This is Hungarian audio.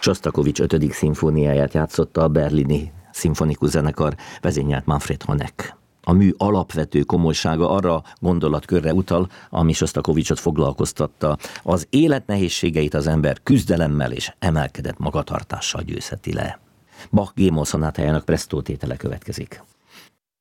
Sostakovics 5. szimfóniáját játszotta a berlini szimfonikus zenekar, vezényelt Manfred Honeck. A mű alapvető komolysága arra gondolatkörre utal, ami Sostakovicsot foglalkoztatta. Az élet nehézségeit az ember küzdelemmel és emelkedett magatartással győzheti le. Bach G-moll szonátájának Presto tétele következik.